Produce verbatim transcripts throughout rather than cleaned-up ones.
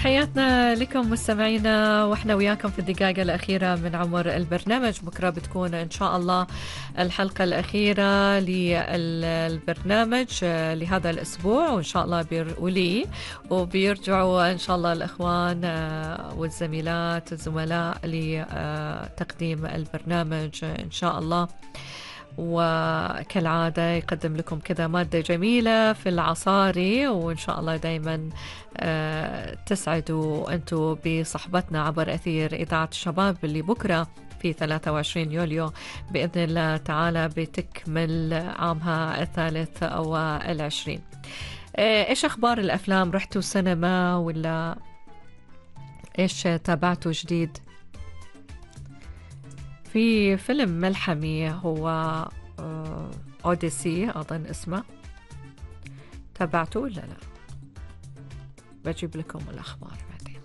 تحياتنا لكم مستمعينا، واحنا وياكم في الدقائق الأخيرة من عمر البرنامج. بكرة بتكون إن شاء الله الحلقة الأخيرة للبرنامج لهذا الأسبوع، وإن شاء الله بيرولي وبيرجعوا إن شاء الله الإخوان والزميلات الزملاء لتقديم البرنامج إن شاء الله. وكالعادة يقدم لكم كذا مادة جميلة في العصاري، وإن شاء الله دايما تسعدوا أنتوا بصحبتنا عبر أثير إذاعة الشباب اللي بكرة في ثلاثة وعشرين يوليو بإذن الله تعالى بتكمل عامها الثالث أو العشرين. إيش أخبار الأفلام؟ رحتوا سينما ولا إيش تابعتوا جديد؟ في فيلم ملحمي هو أوديسي أظن اسمه، تابعتوه ولا لا؟ بجيب لكم الأخبار بعدين.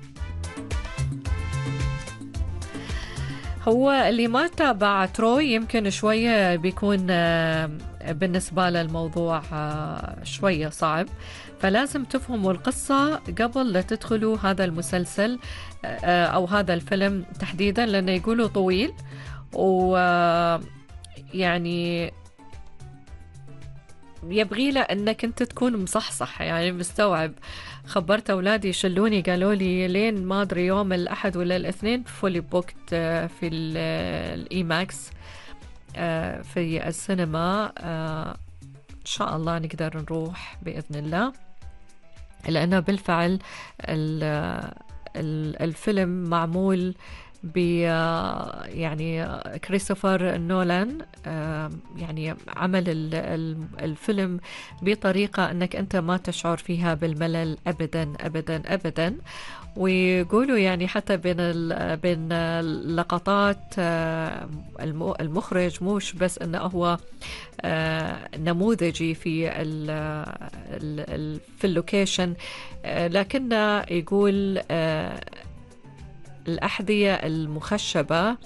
هو اللي ما تابع تروي يمكن شوية بيكون بالنسبة للموضوع شوية صعب، فلازم تفهموا القصة قبل لا تدخلوا هذا المسلسل أو هذا الفيلم تحديدا، لأنه يقولوا طويل ويعني يبغي له أنك أنت تكون مصحصح يعني مستوعب. خبرت أولادي يشلوني قالوا لي لين ما أدري يوم الأحد ولا الاثنين فولي بوكت في الإيماكس في السينما. إن شاء الله نقدر نروح بإذن الله، لأنه بالفعل الفيلم معمول ب يعني كريستوفر نولان، يعني عمل الفيلم بطريقة أنك أنت ما تشعر فيها بالملل أبدا أبدا أبدا. ويقولوا يعني حتى بين بين اللقطات المخرج مش بس أنه هو نموذجي في في اللوكيشن، لكنه يقول الأحذية المخشبة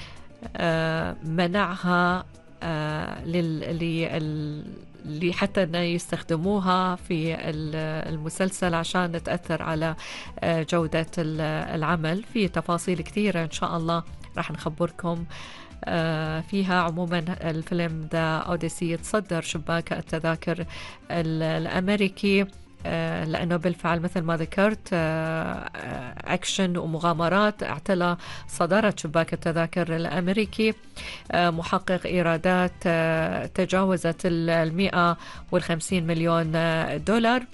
منعها اللي حتى أن يستخدموها في المسلسل عشان تأثر على جودة العمل. في تفاصيل كثيرة إن شاء الله راح نخبركم فيها. عموما الفيلم ذا أوديسي يتصدر شباك التذاكر الأمريكي، لأنه بالفعل مثل ما ذكرت أكشن ومغامرات اعتلى صدارة شباك التذاكر الأمريكي، محقق إيرادات تجاوزت المئة والخمسين مليون دولار.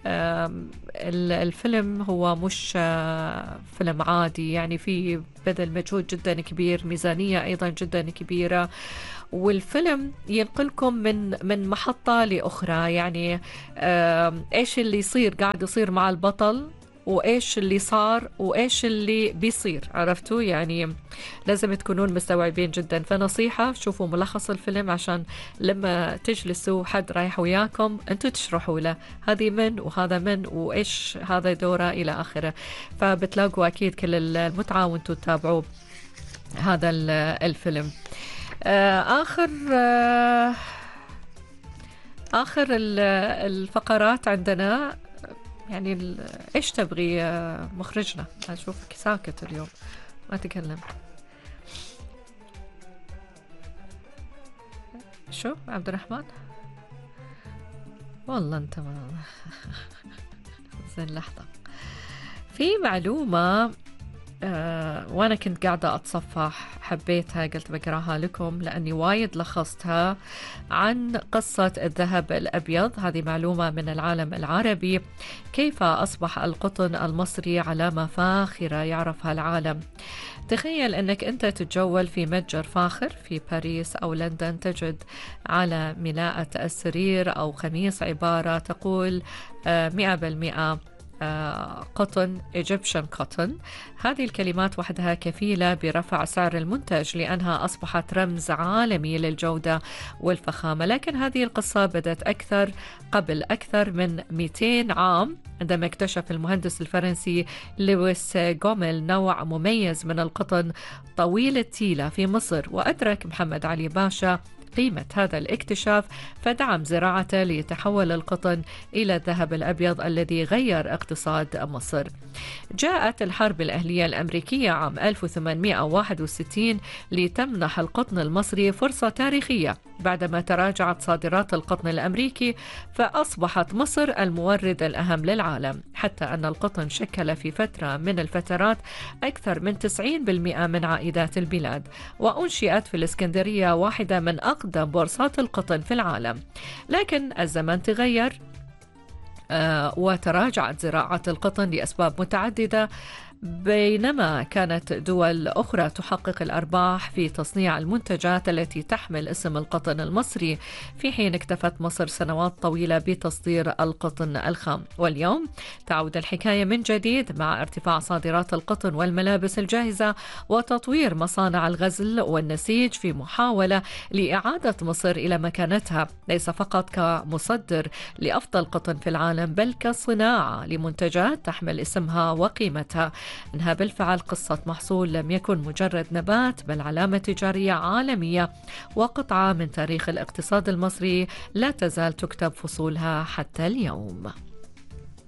الفيلم هو مش فيلم عادي، يعني في بذل مجهود جدا كبير، ميزانية أيضا جدا كبيرة، والفيلم ينقلكم من من محطة لأخرى. يعني إيش اللي يصير قاعد يصير مع البطل، وإيش اللي صار، وإيش اللي بيصير، عرفتوا؟ يعني لازم تكونون مستوعبين جدا. فنصيحة شوفوا ملخص الفيلم عشان لما تجلسوا حد رايح وياكم أنتوا تشرحوا له هذه من وهذا من وإيش هذا دوره إلى آخره، فبتلاقوا أكيد كل المتعة وأنتوا تتابعوا هذا الفيلم. آخر آخر الفقرات عندنا، يعني إيش تبغي مخرجنا؟ أشوفك ساكت اليوم ما تكلم. شو عبد الرحمن؟ والله أنت ما زين. لحظة، في معلومة أه وأنا كنت قاعدة أتصفح حبيتها قلت بقراها لكم لأني وايد لخصتها، عن قصة الذهب الأبيض. هذه معلومة من العالم العربي. كيف أصبح القطن المصري علامة فاخرة يعرفها العالم؟ تخيل أنك أنت تتجول في متجر فاخر في باريس أو لندن، تجد على ملاءة السرير أو خميس عبارة تقول مئة بالمئة قطن Egyptian cotton. هذه الكلمات وحدها كفيلة برفع سعر المنتج لأنها أصبحت رمز عالمي للجودة والفخامة. لكن هذه القصة بدأت أكثر قبل أكثر من مئتين عام، عندما اكتشف المهندس الفرنسي لويس غوميل نوع مميز من القطن طويل التيلة في مصر، وأدرك محمد علي باشا قيمة هذا الاكتشاف فدعم زراعته ليتحول القطن إلى الذهب الأبيض الذي غير اقتصاد مصر. جاءت الحرب الأهلية الأمريكية عام ألف وثمانمئة وواحد وستين لتمنح القطن المصري فرصة تاريخية بعدما تراجعت صادرات القطن الأمريكي، فأصبحت مصر المورد الأهم للعالم، حتى أن القطن شكل في فترة من الفترات أكثر من تسعين بالمئة من عائدات البلاد. وأنشئت في الإسكندرية واحدة من أقدم بورصات القطن في العالم. لكن الزمن تغير آه وتراجعت زراعة القطن لأسباب متعددة، بينما كانت دول أخرى تحقق الأرباح في تصنيع المنتجات التي تحمل اسم القطن المصري، في حين اكتفت مصر سنوات طويلة بتصدير القطن الخام. واليوم تعود الحكاية من جديد مع ارتفاع صادرات القطن والملابس الجاهزة وتطوير مصانع الغزل والنسيج في محاولة لإعادة مصر إلى مكانتها ليس فقط كمصدر لأفضل قطن في العالم، بل كصناعة لمنتجات تحمل اسمها وقيمتها، إنها بالفعل قصة محصول لم يكن مجرد نبات بل علامة تجارية عالمية وقطعة من تاريخ الاقتصاد المصري لا تزال تكتب فصولها حتى اليوم.